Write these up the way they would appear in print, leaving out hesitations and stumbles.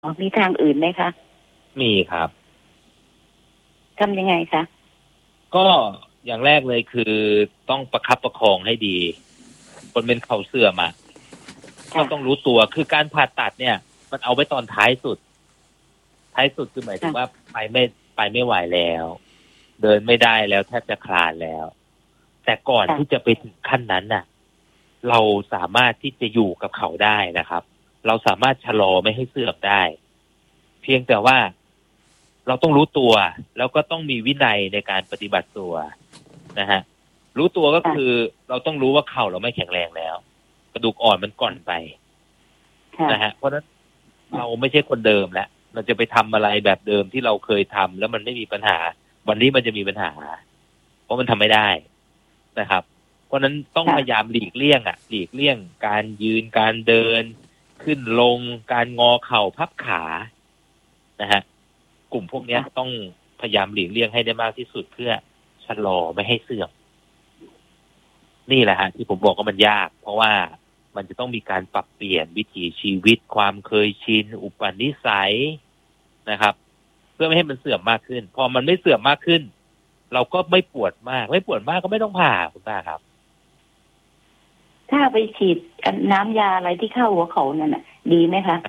มีทางอื่นไหมคะมีครับทำยังไงคะก็อย่างแรกเลยคือต้องประคับประคองให้ดีคนเป็นเข่าเสื่อมก็ต้องรู้ตัวคือการผ่าตัดเนี่ยมันเอาไว้ตอนท้ายสุดคือหมายถึงว่าไปไม่ไหวแล้วเดินไม่ได้แล้วแทบจะคลานแล้วแต่ก่อนที่จะไปถึงขั้นนั้นน่ะเราสามารถที่จะอยู่กับเขาได้นะครับเราสามารถชะลอไม่ให้เสื่อมได้เพียงแต่ว่าเราต้องรู้ตัวแล้วก็ต้องมีวินัยในการปฏิบัติตัวนะฮะรู้ตัวก็คือเราต้องรู้ว่าเข่าเราไม่แข็งแรงแล้วกระดูกอ่อนมันก่อนไปนะฮะเพราะฉะนั้นเราไม่ใช่คนเดิมแล้วเราจะไปทำอะไรแบบเดิมที่เราเคยทำแล้วมันไม่มีปัญหาวันนี้มันจะมีปัญหาเพราะมันทำไม่ได้นะครับเพราะฉะนั้นต้องพยายามหลีกเลี่ยงการยืนการเดินขึ้นลงการงอเข่าพับขานะฮะกลุ่มพวกนี้ต้องพยายามหลีกเลี่ยงให้ได้มากที่สุดเพื่อชะลอไม่ให้เสื่อมนี่แหละฮะที่ผมบอกว่ามันยากเพราะว่ามันจะต้องมีการปรับเปลี่ยนวิถีชีวิตความเคยชินอุปนิสัยนะครับเพื่อไม่ให้มันเสื่อมมากขึ้นพอมันไม่เสื่อมมากขึ้นเราก็ไม่ปวดมากก็ไม่ต้องผ่าคุณป้าครับถ้าไปฉีดน้ำยาอะไรที่เข้าหัวเขานั่นน่ะดีไหมคะ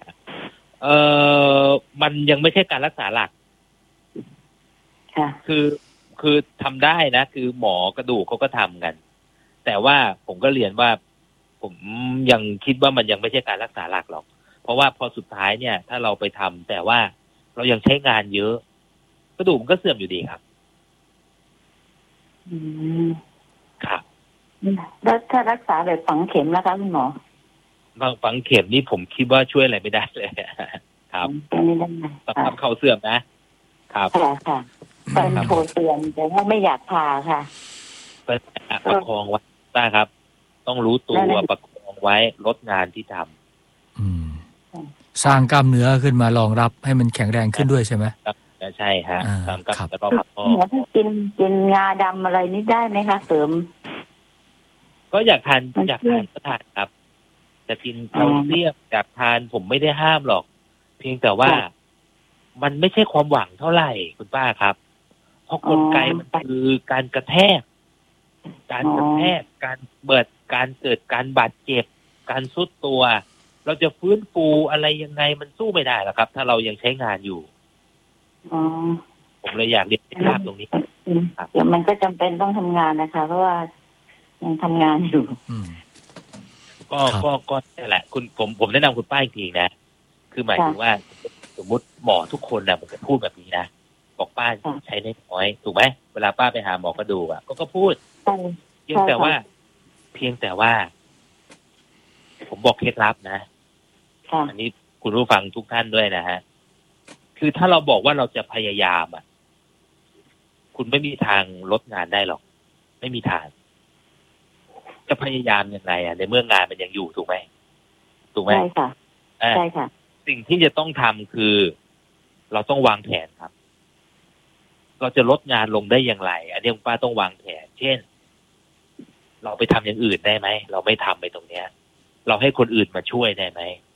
มันยังไม่ใช่การรักษาหลักค่ะคือทำได้นะคือหมอกระดูกเขาก็ทำกันแต่ว่าผมก็เรียนว่าผมยังคิดว่ามันยังไม่ใช่การรักษาหลักหรอกเพราะว่าพอสุดท้ายเนี่ยถ้าเราไปทำแต่ว่าเรายังใช้งานเยอะกระดูกมันก็เสื่อมอยู่ดีครับครับแล้วถ้ารักษาแบบฝังเข็มแล้วคะคุณหมอฝังเข็มนี่ผมคิดว่าช่วยอะไรไม่ได้เลยครับไม่ได้สำหรับเข่าเสื่อมนะครับค่ะเป็นโทเสื่อมแต่ว่าไม่อยากผ่าค่ะประคองไว้ได้ครับต้องรู้ตัวประคองไว้ลดงานที่ทำสร้างกล้ามเนื้อขึ้นมารองรับให้มันแข็งแรงขึ้นด้วยใช่ไหมใช่ฮะตามกับแล้วก็พักผ่อนถ้ากินงาดำอะไรนี่ได้ไหมคะเสริมก็อยากทานก็ทานครับจะกินแคลเซียมอยากทานผมไม่ได้ห้ามหรอกเพียงแต่ว่ามันไม่ใช่ความหวังเท่าไหร่คุณป้าครับเพราะกลไกมันคือการกระแทกการเบิดการเกิดการบาดเจ็บการทรุดตัวเราจะฟื้นฟูอะไรยังไงมันสู้ไม่ได้หรอกครับถ้าเรายังใช้งานอยู่ผมเลยอยากเรียนทราบตรงนี้เดี๋ยวมันก็จำเป็นต้องทำงานนะคะเพราะว่ายังทำงานอยู่ก็นี่แหละผมแนะนำคุณป้าอีกทีนะคือหมายถึงว่าสมมุติหมอทุกคนนะผมจะพูดแบบนี้นะบอกป้าใช้น้อยถูกไหมเวลาป้าไปหาหมอกระดูกก็พูดเพียงแต่ว่าผมบอกเคล็ดลับนะอันนี้คุณผู้ฟังทุกท่านด้วยนะฮะคือถ้าเราบอกว่าเราจะพยายามคุณไม่มีทางลดงานได้หรอกไม่มีทางจะพยายามยังไงในเมื่องานมันยังอยู่ถูกไหมใช่ค่ะใช่ค่ะสิ่งที่จะต้องทำคือเราต้องวางแผนครับเราจะลดงานลงได้อย่างไรอันนี้คุณป้าต้องวางแผนเช่นเราไปทำอย่างอื่นได้ไหมเราไม่ทำไปตรงเนี้ยเราให้คนอื่นมาช่วยได้ไหม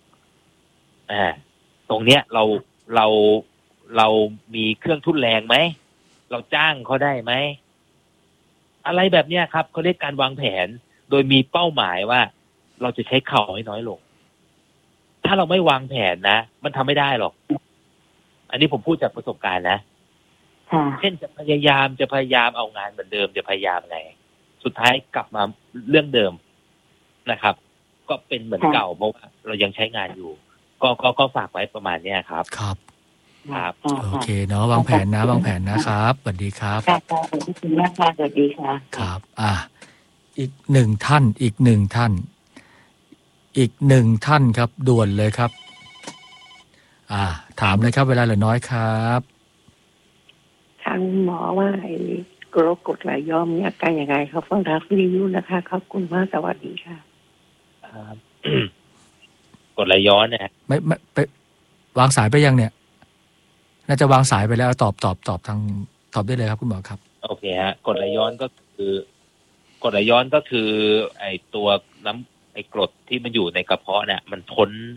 ตรงเนี้ยเรามีเครื่องทุนแรงไหมเราจ้างเขาได้ไหมอะไรแบบเนี้ยครับเขาเรียกการวางแผนโดยมีเป้าหมายว่าเราจะใช้เข่าให้น้อยลงถ้าเราไม่วางแผนนะมันทำไม่ได้หรอกอันนี้ผมพูดจากประสบการณ์นะเช่นจะพยายามเอางานเหมือนเดิมจะพยายามไงสุดท้ายกลับมาเรื่องเดิมนะครับก็เป็นเหมือนเก่าเพราะว่าเรายังใช้งานอยู่ก็ฝากไว้ประมาณนี้ครับครับโอเคเนาะวางแผนนะครับสวัสดีครับขอบคุณมากค่ะสวัสดีค่ะครับอีกหนึ่งท่านครับด่วนเลยครับถามเลยครับเวลาเหลือน้อยครับทางหมอว่าไอ้โรคกรดไหลย้อมเนี่ยอาการยังไงครับฟังทางวิทยุนะคะขอบคุณมากสวัสดีค่ะกดไหลย้อนเนี่ยไม่ไปวางสายไปยังเนี่ยน่าจะวางสายไปแล้วตอบทางตอบได้เลยครับคุณหมอครับโอเคฮะกดไหลย้อนก็คือไอ้ตัวน้ำไอ้กรดที่มันอยู่ในกระเพาะเนี่ยมันทน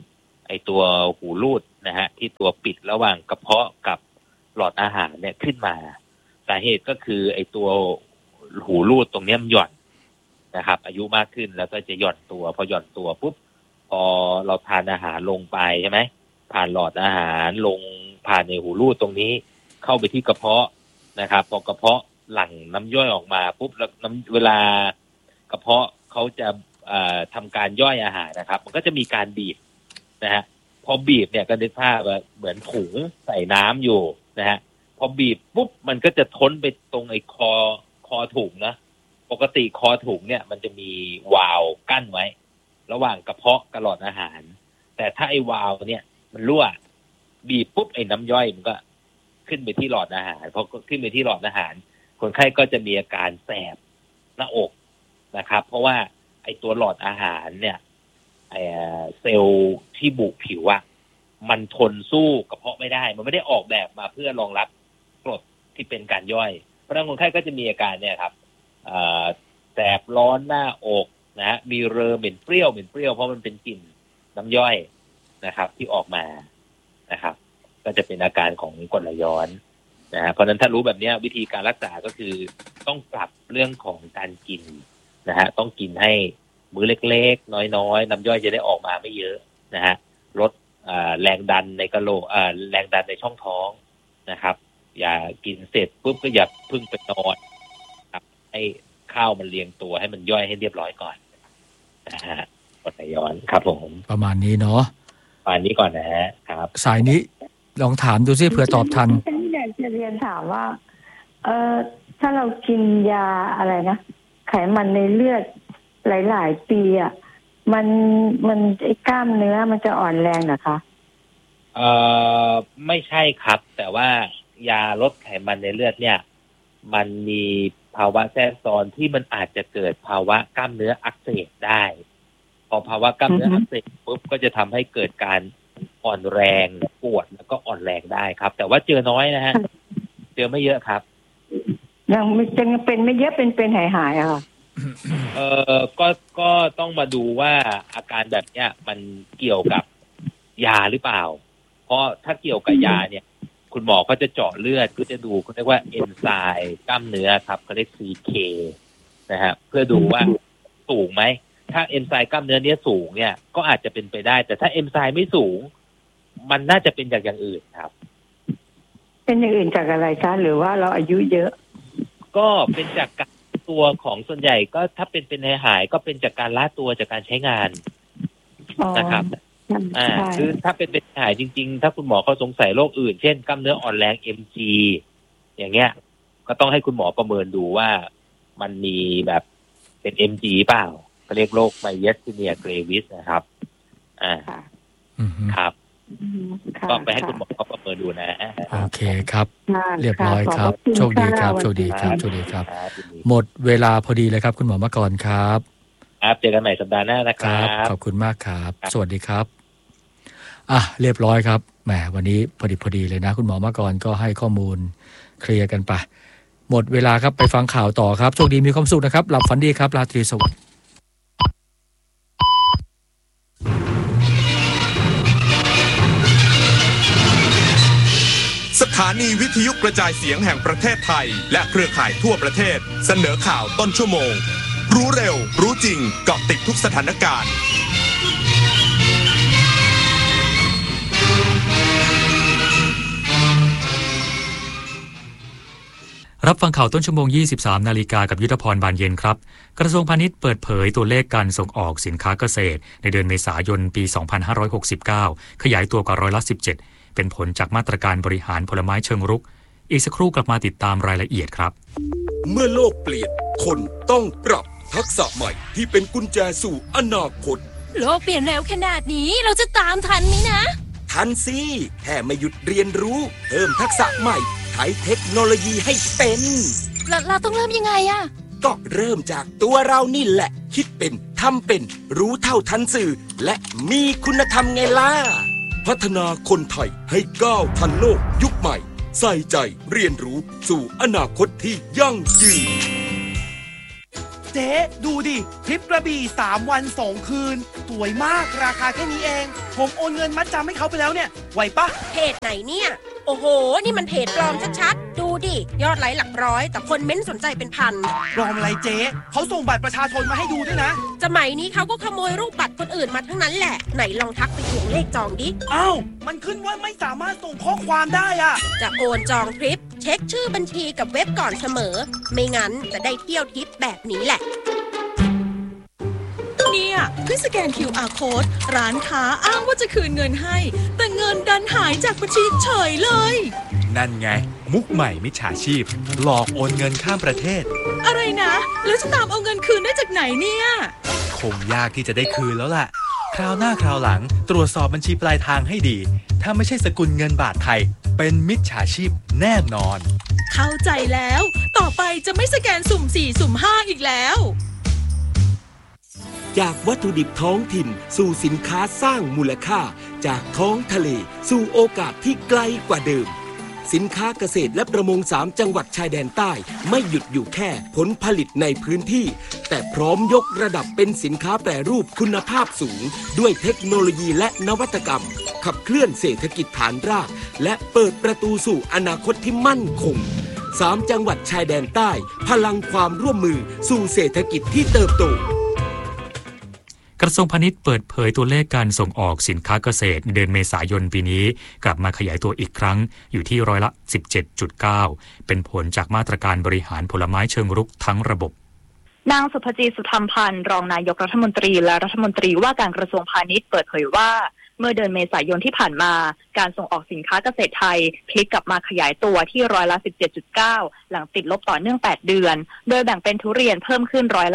ไอตัวหูรูดนะฮะที่ตัวปิดระหว่างกระเพาะกับหลอดอาหารเนี่ยขึ้นมาสาเหตุก็คือไอตัวหูรูดตรงนี้มันหย่อนนะครับอายุมากขึ้นแล้วก็จะหย่อนตัวพอหย่อนตัวปุ๊บพอเราทานอาหารลงไปใช่ไหมผ่านหลอดอาหารลงผ่านในหูรูดตรงนี้เข้าไปที่กระเพาะนะครับพอกระเพาะหลั่งน้ำย่อยออกมาปุ๊บแล้วเวลากระเพาะเขาจะทำการย่อยอาหารนะครับมันก็จะมีการบีบนะฮะพอบีบเนี่ยก็นึกภาพเหมือนถุงใส่น้ำอยู่นะฮะพอบีบปุ๊บมันก็จะท้นไปตรงไอ้คอถุงนะปกติคอถุงเนี่ยมันจะมีวาล์วกั้นไว้ระหว่างกระเพาะกับหลอดอาหารแต่ถ้าไอ้วาล์วเนี่ยมันรั่วบีบปุ๊บไอ้น้ำย่อยมันก็ขึ้นไปที่หลอดอาหารพอขึ้นไปที่หลอดอาหารคนไข้ก็จะมีอาการแสบหน้าอกนะครับเพราะว่าไอ้ตัวหลอดอาหารเนี่ยเซลล์ที่บุผิวอะมันทนสู้กระเพาะไม่ได้มันไม่ได้ออกแบบมาเพื่อรองรับกรดที่เป็นการย่อยเพราะฉะนั้นคนไข้ก็จะมีอาการเนี่ยครับแสบร้อนหน้าอกนะฮะมีเรอเหม็นเปรี้ยวเพราะมันเป็นกลิ่นน้ำย่อยนะครับที่ออกมานะครับก็จะเป็นอาการของกรดไหลย้อนนะฮะเพราะฉะนั้นถ้ารู้แบบนี้วิธีการรักษาก็คือต้องปรับเรื่องของการกินนะฮะต้องกินให้มื้อเล็กๆน้อยๆน้ำย่อยจะได้ออกมาไม่เยอะนะฮะลดแรงดันในกะโหลกแรงดันในช่องท้องนะครับอย่ากินเสร็จปุ๊บก็อย่าเพิ่งไปนอนครับให้ข้าวมันเรียงตัวให้มันย่อยให้เรียบร้อยก่อนนะฮะกรดไหลย้อนครับผมประมาณนี้เนาะประมาณนี้ก่อนนะฮะครับสายนี้ลองถามดูซิเผื่อตอบทันฉันอยากจะเรียนถามว่าถ้าเรากินยาอะไรนะไขมันในเลือดหลายๆปีอ่ะมันไอ้กล้ามเนื้อมันจะอ่อนแรงเหรอคะไม่ใช่ครับแต่ว่ายาลดไขมันในเลือดเนี่ยมันมีภาวะแทรกซ้อนที่มันอาจจะเกิดภาวะกล้ามเนื้ออักเสบได้พอภาวะกล้ามเนื้ออักเสบปุ๊บก็จะทำให้เกิดการอ่อนแรงปวดแล้วก็อ่อนแรงได้ครับแต่ว่าเจอน้อยนะฮะเจอไม่เยอะครับยังเป็นไม่เยอะเป็นหายๆอ่ะก็ต้องมาดูว่าอาการแบบเนี้ยมันเกี่ยวกับยาหรือเปล่าเพราะถ้าเกี่ยวกับยาเนี่ยคุณหมอก็จะเจาะเลือดก็จะดูเขาเรียกว่าเอนไซม์กล้ามเนื้อครับเขาเรียก CK นะฮะเพื่อดูว่าสูงไหมถ้าเอนไซม์กล้ามเนื้อเนี้ยสูงเนี่ยก็อาจจะเป็นไปได้แต่ถ้าเอนไซม์ไม่สูงมันน่าจะเป็นจากอย่างอื่นครับเป็นอย่างอื่นจากอะไรคะหรือว่าเราอายุเยอะก็เป็นจากตัวของส่วนใหญ่ก็ถ้าเป็นหายก็เป็นจากการล้าตัวจากการใช้งานนะครับคือถ้าเป็นหายจริงๆถ้าคุณหมอเขาสงสัยโรคอื่นเช่นกล้ามเนื้ออ่อนแรง MG อย่างเงี้ยก็ต้องให้คุณหมอประเมินดูว่ามันมีแบบเป็น MG เปล่าเขาเรียกโรคไมเอสทีเนียเกรวิสนะครับครับก็ไปให้คุณหมอเขาประเมินดูนะโอเคครับเรียบร้อยครับโชคดีครับโชคดีครับโชคดีครับหมดเวลาพอดีเลยครับคุณหมอมกรครับครับเจอกันใหม่สัปดาห์หน้านะครับขอบคุณมากครับสวัสดีครับเรียบร้อยครับแหมวันนี้พอดีเลยนะคุณหมอมกรก็ให้ข้อมูลเคลียร์กันไปหมดเวลาครับไปฟังข่าวต่อครับโชคดีมีความสุขนะครับหลับฝันดีครับราตรีสวัสดิ์สถานีวิทยุกระจายเสียงแห่งประเทศไทยและเครือข่ายทั่วประเทศเสนอข่าวต้นชั่วโมงรู้เร็วรู้จริงเกาะติดทุกสถานการณ์รับฟังข่าวต้นชั่วโมง 23 นาฬิกากับยุทธพรบานเย็นครับกระทรวงพาณิชย์เปิดเผยตัวเลขการส่งออกสินค้าเกษตรในเดือนเมษายนปี 2569 ขยายตัวกว่า17%เป็นผลจากมาตรการบริหารผลไม้เชิงรุกอีกสักครู่กลับมาติดตามรายละเอียดครับเมื่อโลกเปลี่ยนคนต้องปรับทักษะใหม่ที่เป็นกุญแจสู่อนาคตโลกเปลี่ยนเร็วขนาดนี้เราจะตามทันไหมนะทันสิแค่ไม่หยุดเรียนรู้เพิ่มทักษะใหม่ใช้เทคโนโลยีให้เป็นเราต้องเริ่มยังไงอะก็เริ่มจากตัวเรานี่แหละคิดเป็นทำเป็นรู้เท่าทันสื่อและมีคุณธรรมไงล่ะพัฒนาคนไทยให้ก้าวทันโลกยุคใหม่ใส่ใจเรียนรู้สู่อนาคตที่ยั่งยืนเจ๊ดูดิทริปกระบี่3 วัน 2 คืนสวยมากราคาแค่นี้เองผมโอนเงินมัดจำให้เขาไปแล้วเนี่ยไหวปะเพจไหนเนี่ยโอ้โหนี่มันเพจปลอมชัดๆดูดิยอดไลค์หลักร้อยแต่คนเม้นสนใจเป็นพันปลอมอะไรเจ๊เขาส่งบัตรประชาชนมาให้ดูด้วยนะสมัยนี้เขาก็ขโมยรูปบัตรคนอื่นมาทั้งนั้นแหละไหนลองทักไปทวงเลขจองดิอ้าวมันขึ้นว่าไม่สามารถส่งข้อความได้อะจะโอนจองทริปเช็คชื่อบัญชีกับเว็บก่อนเสมอไม่งั้นจะได้เที่ยวทริปแบบนี้แหละเนี่ยเพิ่งสแกน QR Code ร้านค้าอ้างว่าจะคืนเงินให้แต่เงินดันหายจากบัญชีเฉยเลยนั่นไงมุกใหม่มิจฉาชีพหลอกโอนเงินข้ามประเทศอะไรนะแล้วจะตามเอาเงินคืนได้จากไหนเนี่ยคงยากที่จะได้คืนแล้วล่ะคราวหน้าคราวหลังตรวจสอบบัญชีปลายทางให้ดีถ้าไม่ใช่สกุลเงินบาทไทยเป็นมิจฉาชีพแน่นอนเข้าใจแล้วต่อไปจะไม่สแกนสุ่ม4สุ่ม5อีกแล้วจากวัตถุดิบท้องถิ่นสู่สินค้าสร้างมูลค่าจากท้องทะเลสู่โอกาสที่ไกลกว่าเดิมสินค้าเกษตรและประมง3 จังหวัดชายแดนใต้ไม่หยุดอยู่แค่ผลผลิตในพื้นที่แต่พร้อมยกระดับเป็นสินค้าแปรรูปคุณภาพสูงด้วยเทคโนโลยีและนวัตกรรมขับเคลื่อนเศรษฐกิจฐานรากและเปิดประตูสู่อนาคตที่มั่นคง3 จังหวัดชายแดนใต้พลังความร่วมมือสู่เศรษฐกิจที่เติบโตกระทรวงพาณิชย์เปิดเผยตัวเลขการส่งออกสินค้าเกษตรเดือนเมษายนปีนี้กลับมาขยายตัวอีกครั้งอยู่ที่ร้อยละ 17.9 เป็นผลจากมาตรการบริหารผลไม้เชิงรุกทั้งระบบนางสุภจีสุธรรมพันธ์รองนายกรัฐมนตรีและรัฐมนตรีว่าการกระทรวงพาณิชย์เปิดเผยว่าเมื่อเดือนเมษายนที่ผ่านมาการส่งออกสินค้าเกษตรไทยพลิกกลับมาขยายตัวที่ร้อยละ 17.9 หลังติดลบต่อเนื่อง8 เดือนโดยแบ่งเป็นทุเรียนเพิ่มขึ้นร้อยละ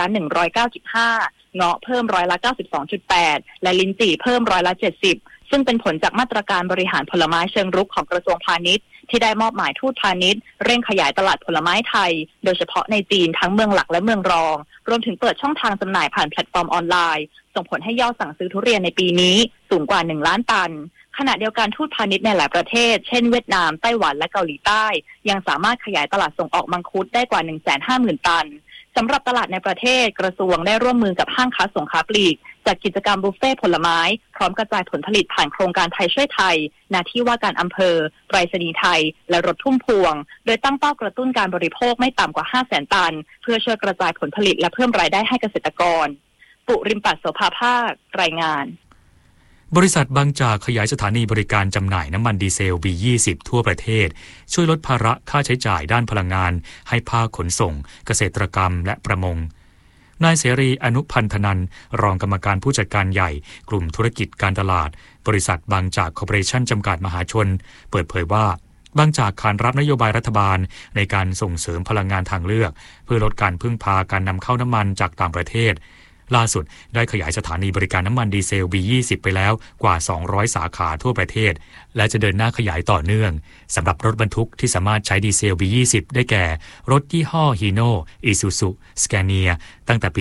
109.5 เงาะเพิ่มร้อยละ 92.8 และลิ้นจี่เพิ่มร้อยละ 70 ซึ่งเป็นผลจากมาตรการบริหารผลไม้เชิงรุกของกระทรวงพาณิชย์ที่ได้มอบหมายทูตพาณิชย์เร่งขยายตลาดผลไม้ไทยโดยเฉพาะในจีนทั้งเมืองหลักและเมืองรองรวมถึงเปิดช่องทางจำหน่ายผ่านแพลตฟอร์มออนไลน์ส่งผลให้ยอดสั่งซื้อทุเรียนในปีนี้สูงกว่า1 ล้านตันขณะเดียวกันทูตพาณิชย์ในหลายประเทศเช่นเวียดนามไต้หวันและเกาหลีใต้ยังสามารถขยายตลาดส่งออกมังคุดได้กว่า 150,000 ตันสำหรับตลาดในประเทศกระทรวงได้ร่วมมือกับห้างค้าส่งค้าปลีกจัดกิจกรรมบุฟเฟ่ผลไม้พร้อมกระจายผลผลิตผ่านโครงการไทยช่วยไทยหน้าที่ว่าการอำเภอไปรษณีย์ไทยและรถทุ่มพวงโดยตั้งเป้ากระตุ้นการบริโภคไม่ต่ำกว่า 500,000 ตันเพื่อช่วยกระจายผลผลิตและเพิ่มรายได้ให้เกษตรกรปุริมปัสโสภาภาครายงานบริษัทบางจากขยายสถานีบริการจำหน่ายน้ำมันดีเซล B20 ทั่วประเทศช่วยลดภาระค่าใช้จ่ายด้านพลังงานให้ภาคขนส่งเกษตรกรรมและประมงนายเสรีอนุพันธนันท์รองกรรมการผู้จัดการใหญ่กลุ่มธุรกิจการตลาดบริษัทบางจากคอร์ปอเรชั่นจำกัดมหาชนเปิดเผยว่าบางจากขานรับนโยบายรัฐบาลในการส่งเสริมพลังงานทางเลือกเพื่อลดการพึ่งพาการนำเข้าน้ำมันจากต่างประเทศล่าสุดได้ขยายสถานีบริการน้ำมันดีเซล B20 ไปแล้วกว่า200สาขาทั่วประเทศและจะเดินหน้าขยายต่อเนื่องสำหรับรถบรรทุกที่สามารถใช้ดีเซล B20 ได้แก่รถยี่ห้อ Hino Isuzu Scania ตั้งแต่ปี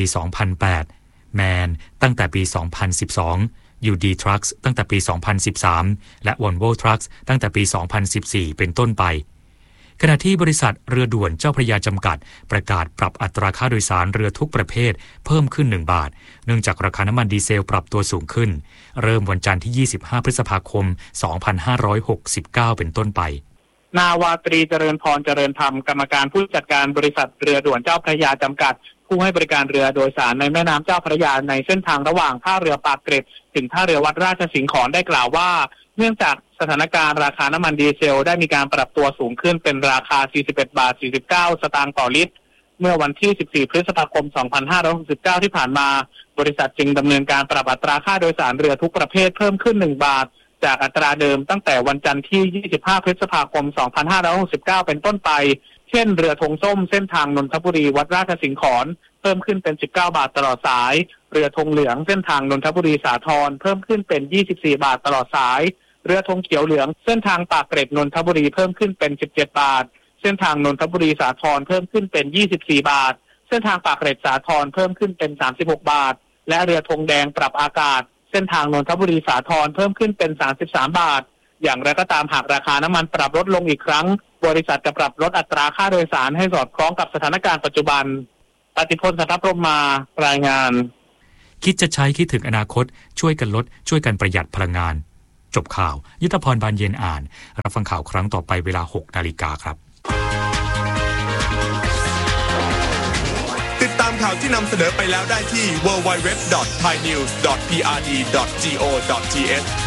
2008 MAN ตั้งแต่ปี 2012 UD Trucks ตั้งแต่ปี 2013 และ Volvo Trucks ตั้งแต่ปี 2014 เป็นต้นไปขณะที่บริษัทเรือด่วนเจ้าพระยาจำกัดประกาศปรับอัตราค่าโดยสารเรือทุกประเภทเพิ่มขึ้น1 บาทเนื่องจากราคาน้ำมันดีเซลปรับตัวสูงขึ้นเริ่มวันจันทร์ที่25พฤษภาคม2569เป็นต้นไปนาวาตรีเจริญพรเจริญธรรมกรรมการผู้จัดการบริษัทเรือด่วนเจ้าพระยาจำกัดผู้ให้บริการเรือโดยสารในแม่น้ำเจ้าพระยาในเส้นทางระหว่างท่าเรือปากเกร็ดถึงท่าเรือวัดราชสิงห์ขอนได้กล่าวว่าเนื่องจากสถานการณ์ราคาน้ำมันดีเซลได้มีการปรับตัวสูงขึ้นเป็นราคา 41.49 สตางค์ต่อลิตรเมื่อวันที่ 14 พฤษภาคม 2569 ที่ผ่านมาบริษัทจึงดำเนินการปรับอัตราค่าโดยสารเรือทุกประเภทเพิ่มขึ้น1 บาทจากอัตราเดิมตั้งแต่วันจันทร์ที่ 25 พฤษภาคม 2569 เป็นต้นไปเช่นเรือธงส้มเส้นทางนนทบุรีวัดราชสิงห์ขอนเพิ่มขึ้นเป็น19 บาทตลอดสายเรือธงเหลืองเส้นทางนนทบุรีสาทรเพิ่มขึ้นเป็น24 บาทตลอดสายเรือธงเขียวเหลืองเส้นทางปากเกร็ดนนทบุรีเพิ่มขึ้นเป็น17 บาทเส้นทางนนทบุรีสาทรเพิ่มขึ้นเป็น24 บาทเส้นทางปากเกร็ดสาทรเพิ่มขึ้นเป็น36 บาทและเรือธงแดงปรับอากาศเส้นทางนนทบุรีสาทรเพิ่มขึ้นเป็น33 บาทอย่างไรก็ตามหากราคาน้ำมันปรับลดลงอีกครั้งบริษัทจะปรับลดอัตราค่าโดยสารให้สอดคล้องกับสถานการณ์ปัจจุบันปฏิพล สัทธพรหมมารายงานคิดจะใช้คิดถึงอนาคตช่วยกันลดช่วยกันประหยัดพลังงานจบข่าวยุทธพรบานเย็นอ่านรับฟังข่าวครั้งต่อไปเวลา 6 นาฬิกาครับติดตามข่าวที่นำเสนอไปแล้วได้ที่ www.thainews.prd.go.th